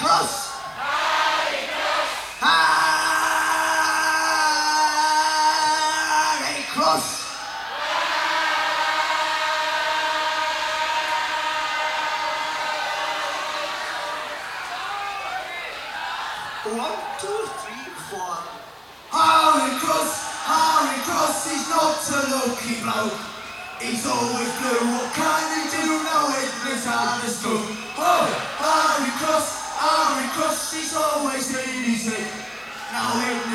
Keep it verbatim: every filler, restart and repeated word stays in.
Cross! Harry Cross! Harry Cross! One, two, three, four. Harry Cross! Harry Cross is not a lucky bloke. He's always blue. What can he do? No, it misunderstood. Oh, Harry Cross! Harry Cross is always in his head. Now it